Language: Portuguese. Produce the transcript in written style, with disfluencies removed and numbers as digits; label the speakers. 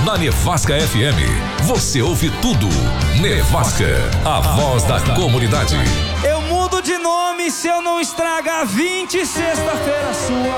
Speaker 1: Na Nevasca FM, você ouve tudo. Nevasca, a voz da comunidade.
Speaker 2: Eu mudo de nome se eu não estragar 20 sexta-feira sua.